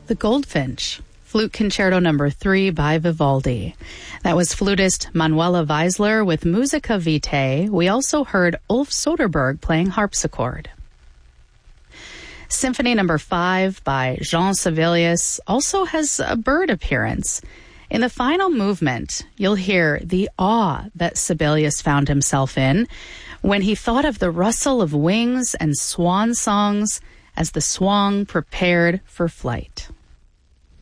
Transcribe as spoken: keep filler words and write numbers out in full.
The Goldfinch, Flute Concerto Number three by Vivaldi. That was flutist Manuela Weisler with Musica Vitae. We also heard Ulf Soderberg playing harpsichord. Symphony Number five by Jean Sibelius also has a bird appearance. In the final movement, you'll hear the awe that Sibelius found himself in when he thought of the rustle of wings and swan songs as the swan prepared for flight.